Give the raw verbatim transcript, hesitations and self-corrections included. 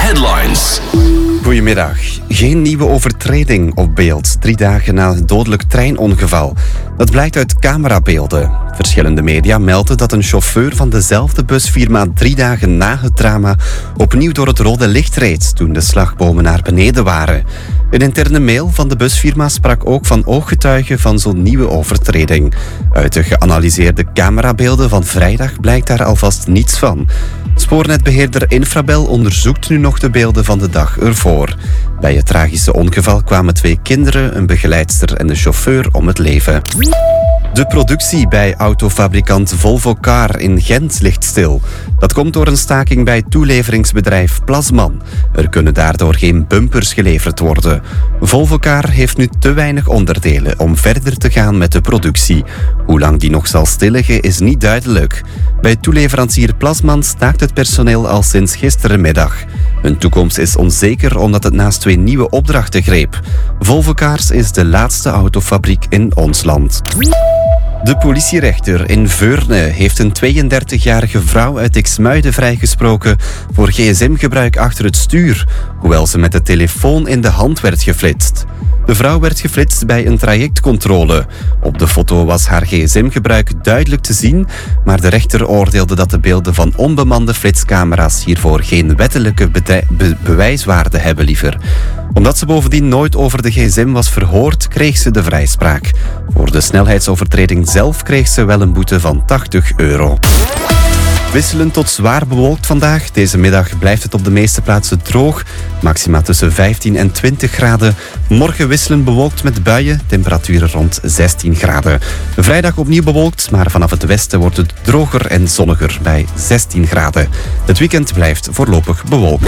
Headlines. Goedemiddag. Geen nieuwe overtreding op beeld drie dagen na een dodelijk treinongeval. Dat blijkt uit camerabeelden. Verschillende media melden dat een chauffeur van dezelfde busfirma drie dagen na het drama opnieuw door het rode licht reed toen de slagbomen naar beneden waren. Een interne mail van de busfirma sprak ook van ooggetuigen van zo'n nieuwe overtreding. Uit de geanalyseerde camerabeelden van vrijdag blijkt daar alvast niets van. Spoornetbeheerder Infrabel onderzoekt nu nog de beelden van de dag ervoor. Bij het tragische ongeval kwamen twee kinderen, een begeleidster en de chauffeur om het leven. De productie bij autofabrikant Volvo Car in Gent ligt stil. Dat komt door een staking bij toeleveringsbedrijf Plasman. Er kunnen daardoor geen bumpers geleverd worden. Volvo Car heeft nu te weinig onderdelen om verder te gaan met de productie. Hoe lang die nog zal stilliggen is niet duidelijk. Bij toeleverancier Plasman staakt het personeel al sinds gisterenmiddag. Hun toekomst is onzeker omdat het naast twee nieuwe opdrachten greep. Volvo Cars is de laatste autofabriek in ons land. De politierechter in Veurne heeft een tweeëndertigjarige vrouw uit Xmuiden vrijgesproken voor gsm-gebruik achter het stuur, hoewel ze met de telefoon in de hand werd geflitst. De vrouw werd geflitst bij een trajectcontrole. Op de foto was haar gsm-gebruik duidelijk te zien, maar de rechter oordeelde dat de beelden van onbemande flitscamera's hiervoor geen wettelijke bedij- be- bewijswaarde hebben liever. Omdat ze bovendien nooit over de gsm was verhoord, kreeg ze de vrijspraak. Voor de snelheidsovertreding zelf kreeg ze wel een boete van tachtig euro. Wisselend tot zwaar bewolkt vandaag. Deze middag blijft het op de meeste plaatsen droog. Maxima tussen vijftien en twintig graden. Morgen wisselend bewolkt met buien. Temperaturen rond zestien graden. Vrijdag opnieuw bewolkt, maar vanaf het westen wordt het droger en zonniger bij zestien graden. Het weekend blijft voorlopig bewolkt.